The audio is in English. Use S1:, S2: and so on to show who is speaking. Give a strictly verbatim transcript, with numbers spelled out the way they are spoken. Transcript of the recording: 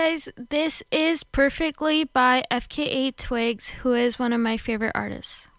S1: guys. This is Perfectly by F K A Twigs, who is one of my favorite artists.